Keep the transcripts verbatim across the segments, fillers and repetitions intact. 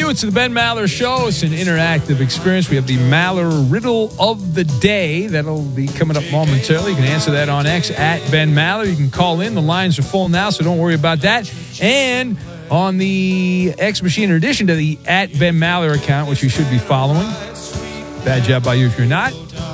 you. It's the Ben Maller Show. It's an interactive experience. We have the Maller Riddle of the Day. That'll be coming up momentarily. You can answer that on X at Ben Maller. You can call in. The lines are full now, so don't worry about that. And on the X Machine, in addition to the at Ben Maller account, which you should be following. Bad job by you if you're not.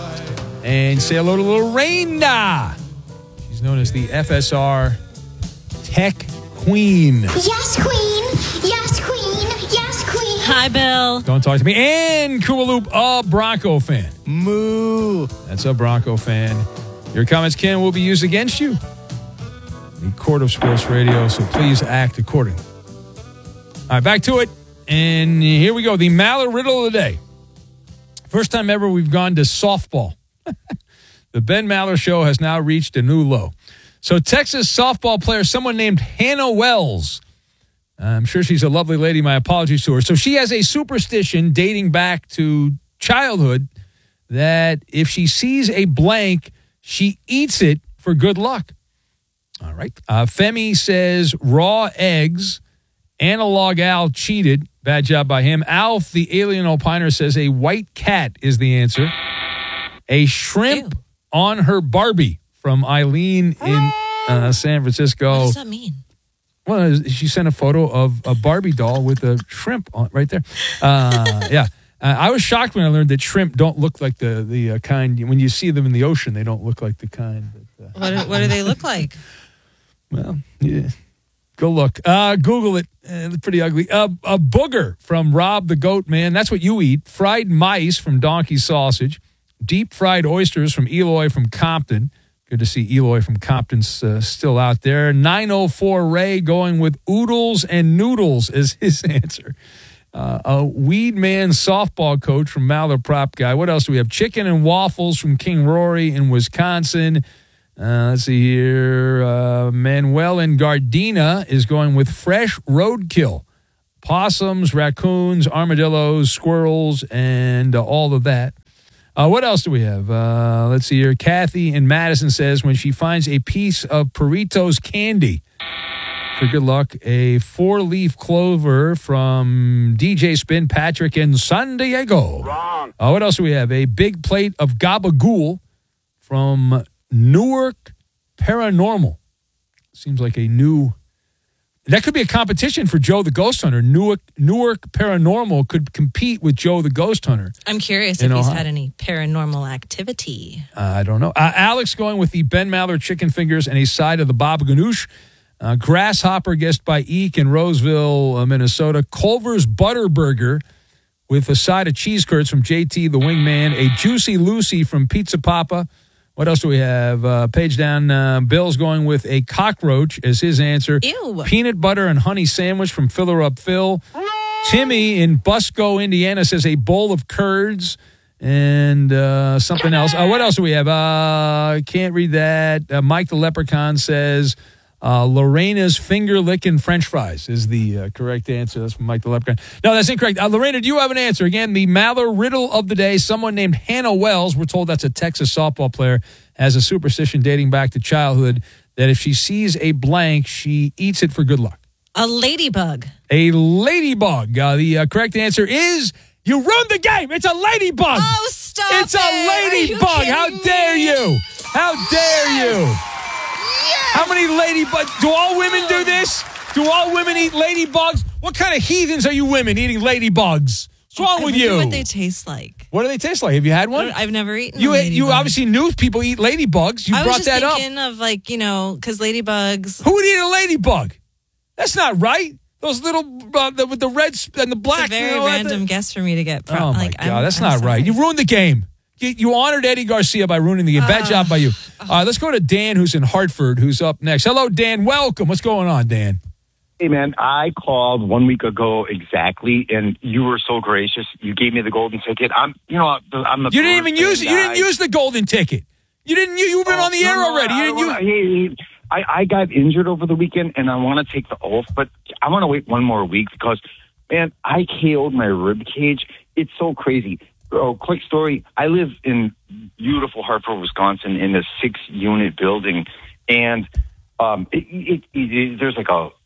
And say hello to Lorena. She's known as the F S R Tech Queen. Yes, Queen. Yes, Queen. Yes, Queen. Hi, Bill. Don't talk to me. And Koopaloop, a Bronco fan. Moo. That's a Bronco fan. Your comments can will be used against you. The Court of Sports Radio, so please act accordingly. All right, back to it. And here we go. The Maller Riddle of the Day. First time ever we've gone to softball. The Ben Maller Show has now reached a new low. So Texas softball player, someone named Hannah Wells. I'm sure she's a lovely lady. My apologies to her. So she has a superstition dating back to childhood that if she sees a blank, she eats it for good luck. All right. Uh, Femi says raw eggs. Analog Al cheated. Bad job by him. Alf, the alien opiner, says a white cat is the answer. A shrimp Ew. on her Barbie from Eileen in uh, San Francisco. What does that mean? Well, she sent a photo of a Barbie doll with a shrimp on right there. Uh, yeah. Uh, I was shocked when I learned that shrimp don't look like the, the uh, kind, when you see them in the ocean, they don't look like the kind. That, uh, what, do, what do they look like? Well, yeah. Go look. Uh, Google it. Uh, it's pretty ugly. Uh, a booger from Rob the Goat Man. That's what you eat. Fried mice from Donkey Sausage. Deep fried oysters from Eloy from Compton. Good to see Eloy from Compton's uh, still out there. nine oh four Ray going with oodles and noodles as his answer. Uh, a Weed Man softball coach from Maller Prop Guy. What else do we have? Chicken and waffles from King Rory in Wisconsin. Uh, let's see here. Uh, Manuel in Gardena is going with fresh roadkill. Possums, raccoons, armadillos, squirrels, and uh, all of that. Uh, what else do we have? Uh, let's see here. Kathy in Madison says when she finds a piece of Peritos candy, for good luck, a four-leaf clover from D J Spin, Patrick in San Diego. Wrong. Uh, what else do we have? A big plate of gabagool from Newark Paranormal. Seems like a new... That could be a competition for Joe the Ghost Hunter. Newark, Newark Paranormal could compete with Joe the Ghost Hunter. I'm curious if he's had any paranormal activity. Uh, I don't know. Uh, Alex going with the Ben Maller chicken fingers and a side of the Baba Ganoush. Uh, Grasshopper guessed by Eek in Roseville, uh, Minnesota. Culver's Butter Burger with a side of cheese curds from J T the Wingman. A Juicy Lucy from Pizza Papa. What else do we have? Uh, page down, uh, Bill's going with a cockroach as his answer. Ew. Peanut butter and honey sandwich from Filler Up Phil. Timmy in Busco, Indiana says a bowl of curds and uh, something else. Uh, what else do we have? I uh, can't read that. Uh, Mike the Leprechaun says uh, Lorena's finger licking French fries is the uh, correct answer. That's from Mike the Leprechaun. No, that's incorrect. Uh, Lorena, do you have an answer? Again, the Maller Riddle of the Day. Someone named Hannah Wells, we're told that's a Texas softball player, has a superstition dating back to childhood that if she sees a blank, she eats it for good luck. A ladybug. A ladybug. Uh, the uh, correct answer is you ruined the game. It's a ladybug. Oh, stop It's a it. ladybug. How dare me? you? How dare you? Yes. How many ladybugs? Do all women do this? Do all women eat ladybugs? What kind of heathens are you women eating ladybugs? What's wrong I with wonder you? what they taste like. What do they taste like? Have you had one? I've never eaten You a ate, you ladybug. obviously knew people eat ladybugs. You I was brought just that up. thinking of like, you know, because ladybugs. Who would eat a ladybug? That's not right. Those little uh, the, with the red sp- and the black. It's a very you know, random the, guess for me to get. Pro- oh my like, God, I'm, that's I'm not sorry. right. You ruined the game. You, you honored Eddie Garcia by ruining the game. Bad Uh, job by you. All right, let's go to Dan, who's in Hartford, who's up next. Hello, Dan. Welcome. What's going on, Dan? Hey, man, I called one week ago exactly, and you were so gracious. You gave me the golden ticket. I'm, you know, I'm the. You didn't even use it. You didn't guy. use the golden ticket. You didn't. You, you've been Oh, on the no, air no, already. You I didn't wanna- use. hey, I, I got injured over the weekend, and I want to take the oath, but I want to wait one more week because, man, I K O'd my rib cage. It's so crazy. Oh, quick story. I live in beautiful Hartford, Wisconsin, in a six-unit building, and um, it, it, it, it, there's like a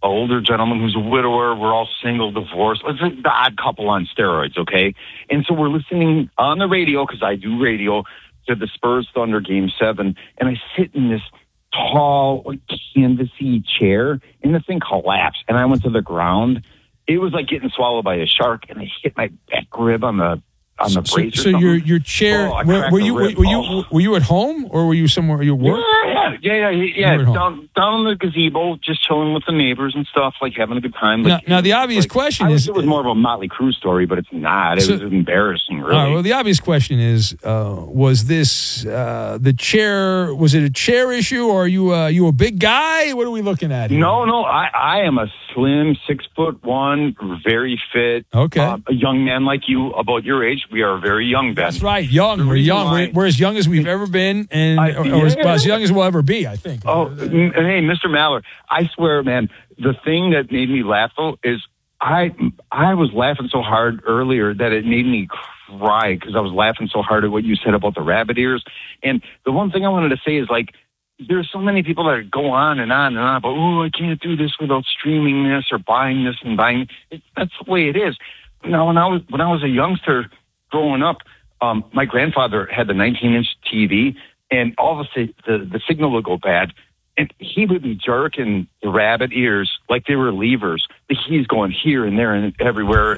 older gentleman who's a widower. We're all single, divorced. It's like the Odd Couple on steroids, okay? And so we're listening on the radio, because I do radio, to the Spurs Thunder Game seven, and I sit in this tall, like, canvasy chair, and the thing collapsed, and I went to the ground. It was like getting swallowed by a shark, and I hit my back rib on the on the So, brace. so or your something. your chair. Oh, I were, cracked were the you were, rib. were you Oh. were you at home or were you somewhere? You work? Yeah, yeah, yeah, yeah. yeah. You were at home. Down, down in the gazebo, just chilling with the neighbors and stuff, like having a good time. Now, Like, now the obvious like, question I is. wish it was more of a Motley Crue story, but it's not. It So- was embarrassing, really. All right, well, the obvious question is: uh, was this uh, the chair? Was it a chair issue, or are you uh, you a big guy? What are we looking at here? No, no, I, I am a slim, six foot one, very fit, Okay. uh, a young man like you, about your age. We are very young, Ben. That's right, young. The We're reason young. why- We're, we're as young as we've ever been, and I- or, or as, yeah. well, as young as we'll ever be. I think. Oh, n- hey, Mister Maller, I swear, man, the thing that made me laugh though is I I was laughing so hard earlier that it made me cry because I was laughing so hard at what you said about the rabbit ears. And the one thing I wanted to say is, like, there's so many people that go on and on and on about, oh, I can't do this without streaming this or buying this and buying it. That's the way it is. Now, when I was when I was a youngster growing up, um, my grandfather had the nineteen inch T V, and all of a sudden the, the signal would go bad, and he would be jerking the rabbit ears like they were levers. He's going here and there and everywhere,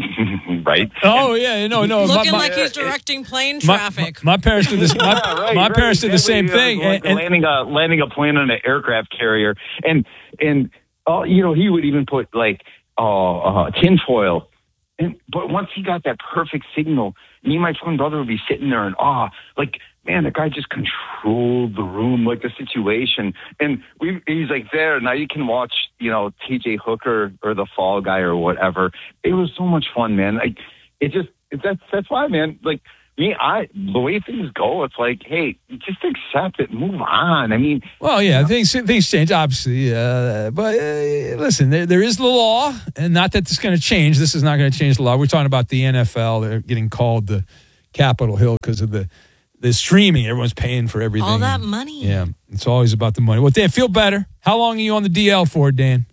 right? Oh yeah, no, no. Looking my, my, like he's directing plane my- traffic. My, my parents did this. My, Yeah, right, my right. parents did the same Exactly. thing. Uh, like and- and- landing a landing a plane on an aircraft carrier, and and uh, you know, he would even put like uh, uh, tinfoil. And but once he got that perfect signal, me and my twin brother would be sitting there in awe, like, man, the guy just controlled the room, like the situation. And we, he's like, there, now you can watch, you know, T J Hooker or the Fall Guy or whatever. It was so much fun, man. Like, it just, that's, that's why, man, like, me, I, the way things go, it's like, hey, just accept it, move on. I mean, Well, yeah, things things change, obviously. Uh, but uh, listen, there, there is the law, and not that this is going to change. This is not going to change the law. We're talking about the N F L. They're getting called the Capitol Hill because of the, the streaming. Everyone's paying for everything. All that money. Yeah, it's always about the money. Well, Dan, feel better. How long are you on the D L for, Dan?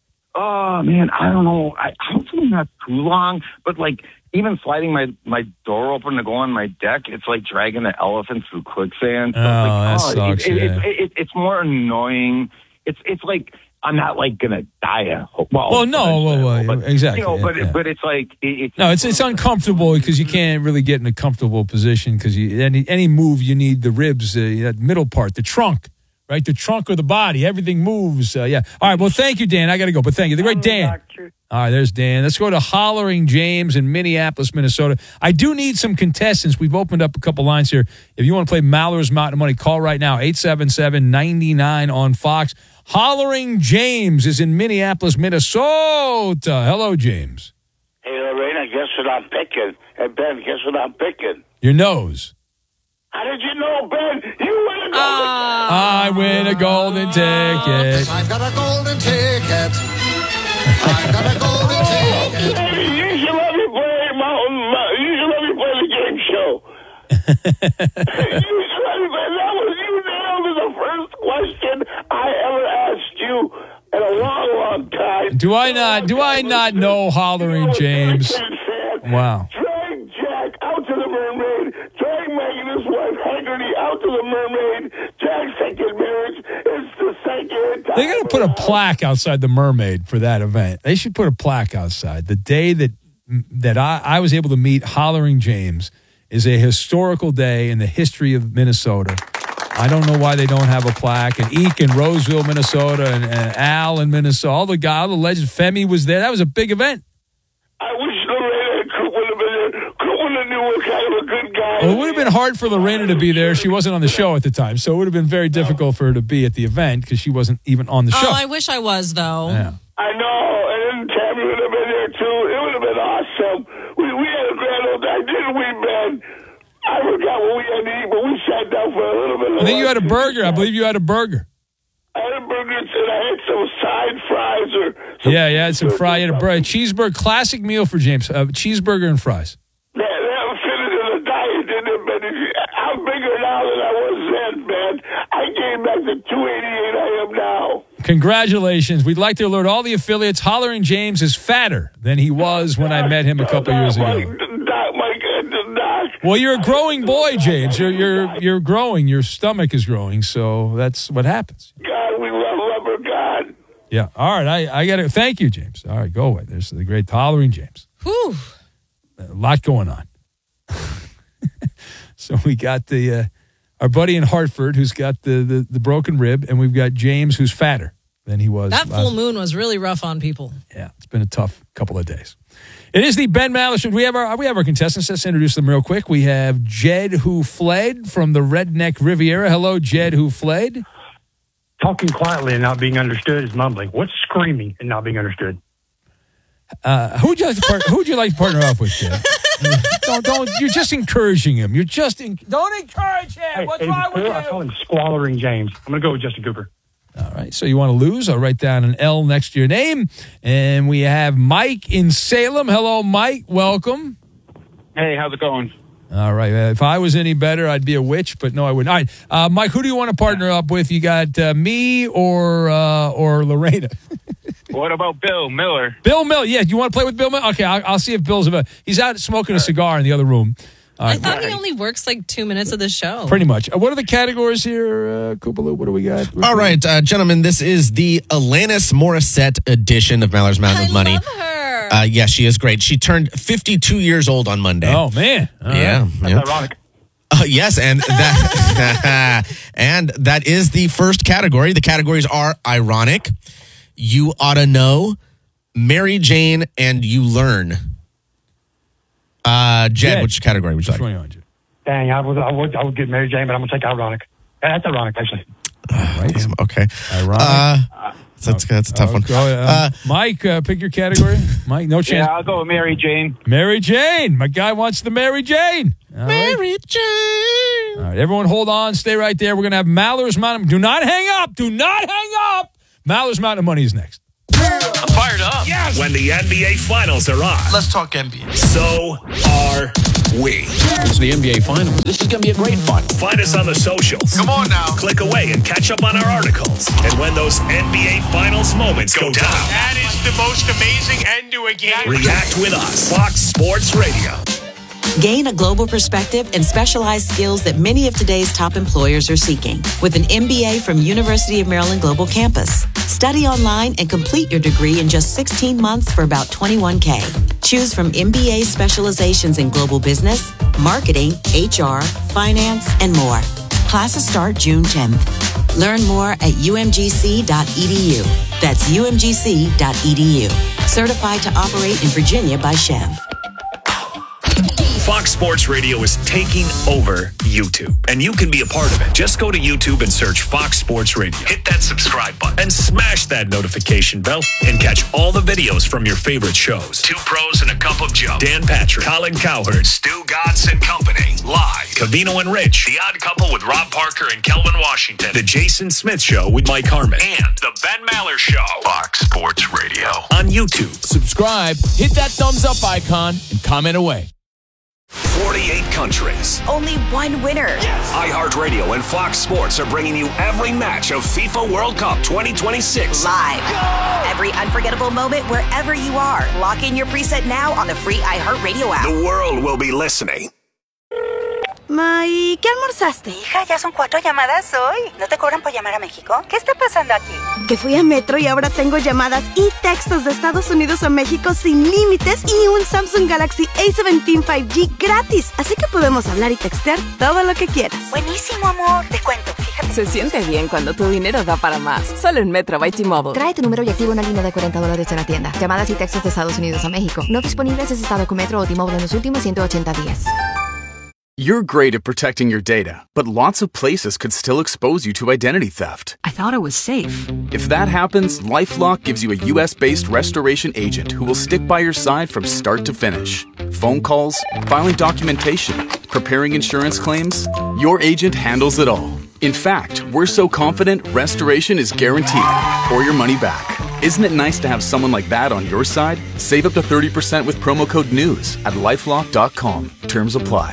oh, man, I don't know. I, hopefully not too long, but like, even sliding my, my door open to go on my deck, it's like dragging an elephant through quicksand. So Oh, that it's like, sucks, It, it, yeah. it, it, it's more annoying. It's it's like I'm not like gonna die. A, well, Well, no, well, well, but, exactly, You know, yeah, but yeah. but it's like it, it's No, it's it's uncomfortable because you can't really get in a comfortable position because you any any move you need the ribs, uh, that middle part, the trunk, right? The trunk or the body, everything moves. Uh, yeah. All right. Well, thank you, Dan. I got to go, but thank you. The great Dan. All right, there's Dan. Let's go to Hollering James in Minneapolis, Minnesota. I do need some contestants. We've opened up a couple lines here. If you want to play Maller's Mountain Money, call right now, eight seven seven, nine nine on Fox. Hollering James is in Minneapolis, Minnesota. Hello, James. Hey, Lorena, guess what I'm picking? Hey, Ben, guess what I'm picking? Your nose. How did you know, Ben? You win a golden Ah. I win a golden ticket. I've got a golden ticket. I've got a golden ticket. Hey, you should let me play Mountain. Mou- You should let me play the game show. You should let me play. That was you nailed it. The first question I ever asked you in a long, long time. Do I not? Do I not know Hollering James? Wow. Drag Jack out to the mermaid. Drag Megan, his wife Haggerty, out to the mermaid. Jack's second marriage. It's the second time. They got to put a plaque outside the Mermaid for that event. They should put a plaque outside. The day that that I, I was able to meet Hollering James is a historical day in the history of Minnesota. I don't know why they don't have a plaque. And Eek in Roseville, Minnesota, and, and Al in Minnesota, all the guys, all the legends. Femi was there. That was a big event. I wish Lorena and Coop would have been there. Coop would have knew what kind of a good guy. Well, it would have been hard for Lorena to be there. She wasn't on the show at the time, so it would have been very difficult for her to be at the event because she wasn't even on the show. Oh, I wish I was, though. Yeah. I know, and then Tammy would have been there too. It would have been awesome. We we had a grand old time, didn't we, Ben? I forgot what we had to eat, but we sat down for a little bit. I think you had a burger. I believe you had a burger. I had a burger and I had some side fries or. Some Yeah, yeah, had some fry, you had a bread, cheeseburger, classic meal for James. Uh, cheeseburger and fries. That, that was fitted in the diet, didn't it, Ben? I'm bigger now than I was then, man. I gained back to two eighty-eight I am now. Congratulations. We'd like to alert all the affiliates Hollering James is fatter than he was when I met him a couple years ago. Doc, my God, Doc. Well, you're a growing boy, James. You're you're you're growing. Your stomach is growing, so that's what happens. God, we love Rubber God. Yeah. All right. I, I got to thank you, James. All right, go away. There's the great Hollering James. Whew. A lot going on. So we got the uh, our buddy in Hartford who's got the, the the broken rib, and we've got James who's fatter than he was. That last full moon was really rough on people. Yeah, it's been a tough couple of days. It is the Ben Maller Show. We have our we have our contestants. Let's introduce them real quick. We have Jed Who Fled from the Redneck Riviera. Hello, Jed Who Fled. Talking quietly and not being understood is mumbling. What's screaming and not being understood? Uh, who would you like to partner? Who would you like to partner up with, Jed? don't don't. You're just encouraging him. You're just in, don't encourage him. Hey, What's hey, wrong with before you? I call him Squallering James. I'm going to go with Justin Cooper. All right. So you want to lose? I'll write down an L next to your name, and we have Mike in Salem. Hello, Mike. Welcome. Hey, how's it going? All right. Uh, if I was any better, I'd be a witch, but no, I wouldn't. All right, uh, Mike. Who do you want to partner up with? You got uh, me or uh, or Lorena? What about Bill Miller? Bill Miller. Yeah, you want to play with Bill Miller? Okay, I'll, I'll see if Bill's about. He's out smoking a cigar in the other room. All I right, thought he only works like two minutes of the show. pretty much. Uh, what are the categories here, uh, Koopaloo? What do we got? All right, uh, gentlemen, this is the Alanis Morissette edition of Maller's Mountain I of Money. love her. Uh, yeah, she is great. She turned fifty-two years old on Monday. Oh man. All yeah. right. That's yeah. ironic. Uh, yes, and that and that is the first category. The categories are ironic, you oughta know, Mary Jane, and you learn. Uh, Jed, Jed. which category would you Which like? one are you on, Jed? Dang, I would, I would, I would get Mary Jane, but I'm going to take ironic. That's ironic, actually. Right. Okay. Ironic. Uh, that's, that's a tough Uh, one. go, uh, Uh, Mike, uh, pick your category. Mike, no chance. Yeah, I'll go with Mary Jane. Mary Jane. My guy wants the Mary Jane. All right. Mary Jane. All right, everyone hold on. Stay right there. We're going to have Maller's Mountain. Do not hang up. Do not hang up. Maller's Mountain of Money is next. I'm fired up. Yes. When the N B A Finals are on, Let's talk N B A. so are we. It's the N B A Finals. This is going to be a great fun. Find us on the socials. Come on now. Click away and catch up on our articles. And when those N B A Finals moments go down, That is the most amazing end to a game. react with us. Fox Sports Radio. Gain a global perspective and specialized skills that many of today's top employers are seeking with an M B A from University of Maryland Global Campus. Study online and complete your degree in just sixteen months for about twenty-one K. Choose from M B A specializations in global business, marketing, H R, finance, and more. Classes start June tenth. Learn more at U M G C dot E D U. That's U M G C dot E D U. Certified to operate in Virginia by Chev. Fox Sports Radio is taking over YouTube, and you can be a part of it. Just go to YouTube and search Fox Sports Radio. Hit that subscribe button and smash that notification bell and catch all the videos from your favorite shows. Two Pros and a Cup of Joe. Dan Patrick, Colin Cowherd, Stu Godson Company. Live. Cavino and Rich. The Odd Couple with Rob Parker and Kelvin Washington. The Jason Smith Show with Mike Harmon. And The Ben Maller Show. Fox Sports Radio. On YouTube. Subscribe, hit that thumbs up icon, and comment away. forty-eight countries. Only one winner. iHeartRadio and Fox Sports are bringing you every match of FIFA World Cup twenty twenty-six. Live. Every unforgettable moment wherever you are. Lock in your preset now on the free iHeartRadio app. The world will be listening. Ma, ¿y qué almorzaste? Hija, ya son cuatro llamadas hoy. ¿No te cobran por llamar a México? ¿Qué está pasando aquí? Que fui a Metro y ahora tengo llamadas y textos de Estados Unidos a México sin límites y un Samsung Galaxy A diecisiete cinco G gratis. Así que podemos hablar y textear todo lo que quieras. Buenísimo, amor. Te cuento, fíjate. Se siente bien cuando tu dinero da para más. Solo en Metro by T-Mobile. Trae tu número y activa una línea de cuarenta dólares en la tienda. Llamadas y textos de Estados Unidos a México. No disponibles si estado con Metro o T-Mobile en los últimos ciento ochenta días. You're great at protecting your data, but lots of places could still expose you to identity theft. I thought it was safe. If that happens, LifeLock gives you a U S-based restoration agent who will stick by your side from start to finish. Phone calls, filing documentation, preparing insurance claims, your agent handles it all. In fact, we're so confident restoration is guaranteed or your money back. Isn't it nice to have someone like that on your side? Save up to thirty percent with promo code NEWS at lifelock dot com. Terms apply.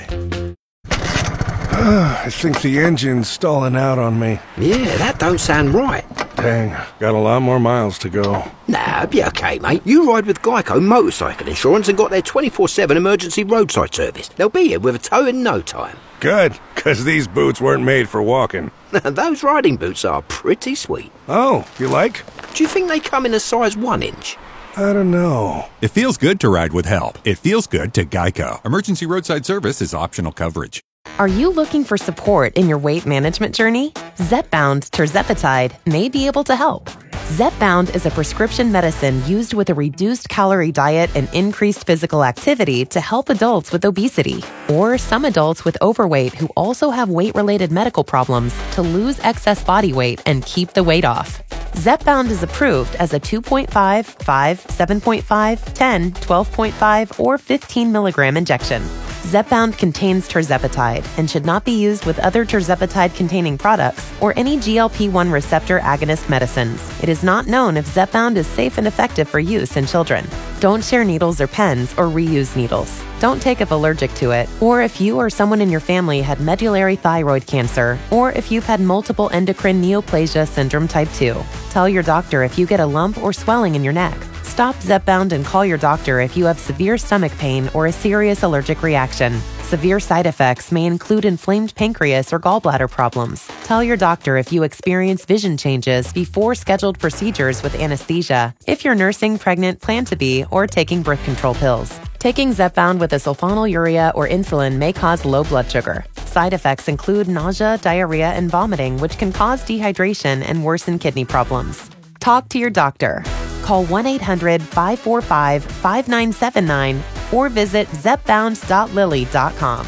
I think the engine's stalling out on me. Yeah, that don't sound right. Dang, got a lot more miles to go. Nah, be okay, mate. You ride with Geico Motorcycle Insurance and got their twenty-four seven emergency roadside service. They'll be here with a tow in no time. Good, because these boots weren't made for walking. Those riding boots are pretty sweet. Oh, you like? Do you think they come in a size one inch? I don't know. It feels good to ride with help. It feels good to Geico. Emergency roadside service is optional coverage. Are you looking for support in your weight management journey? Zepbound tirzepatide may be able to help. Zepbound is a prescription medicine used with a reduced calorie diet and increased physical activity to help adults with obesity or some adults with overweight who also have weight-related medical problems to lose excess body weight and keep the weight off. Zepbound is approved as a two point five, five, seven point five, ten, twelve point five, or fifteen milligram injection. Zepbound contains tirzepatide and should not be used with other tirzepatide-containing products or any G L P one receptor agonist medicines. It is not known if Zepbound is safe and effective for use in children. Don't share needles or pens or reuse needles. Don't take if allergic to it, or if you or someone in your family had medullary thyroid cancer, or if you've had multiple endocrine neoplasia syndrome type two. Tell your doctor if you get a lump or swelling in your neck. Stop Zepbound and call your doctor if you have severe stomach pain or a serious allergic reaction. Severe side effects may include inflamed pancreas or gallbladder problems. Tell your doctor if you experience vision changes before scheduled procedures with anesthesia, if you're nursing, pregnant, plan to be, or taking birth control pills. Taking Zepbound with a sulfonylurea or insulin may cause low blood sugar. Side effects include nausea, diarrhea, and vomiting, which can cause dehydration and worsen kidney problems. Talk to your doctor. Call one eight hundred, five four five, five nine seven nine or visit zepbound dot lilly dot com.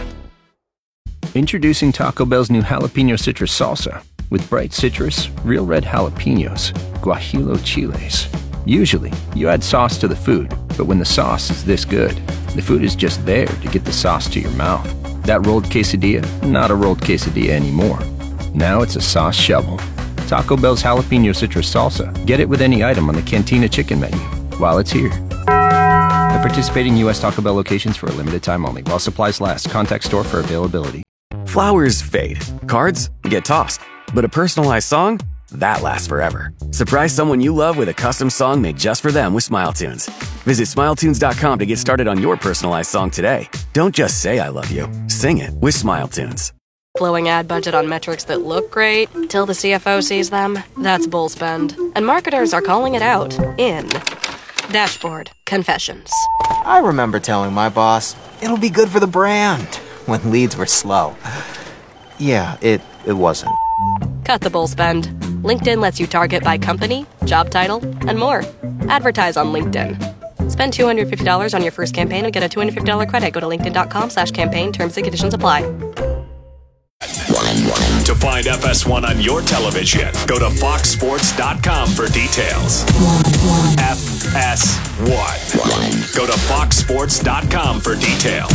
Introducing Taco Bell's new jalapeno citrus salsa with bright citrus, real red jalapenos, guajillo chiles. Usually, you add sauce to the food, but when the sauce is this good, the food is just there to get the sauce to your mouth. That rolled quesadilla, not a rolled quesadilla anymore. Now it's a sauce shovel. Taco Bell's jalapeno citrus salsa. Get it with any item on the Cantina chicken menu while it's here. At participating U S Taco Bell locations for a limited time only. While supplies last. Contact store for availability. Flowers fade. Cards get tossed. But a personalized song? That lasts forever. Surprise someone you love with a custom song made just for them with SmileTunes. Visit Smile Tunes dot com to get started on your personalized song today. Don't just say I love you. Sing it with SmileTunes. Blowing ad budget on metrics that look great till the C F O sees them? That's bull spend. And marketers are calling it out in Dashboard Confessions. I remember telling my boss, it'll be good for the brand, when leads were slow. Yeah, it, it wasn't. Cut the bull spend. LinkedIn lets you target by company, job title, and more. Advertise on LinkedIn. Spend two hundred fifty dollars on your first campaign and get a two hundred fifty dollars credit. Go to linkedin.com slash campaign. Terms and conditions apply. To find F S one on your television, go to fox sports dot com for details. F S one. Go to fox sports dot com for details.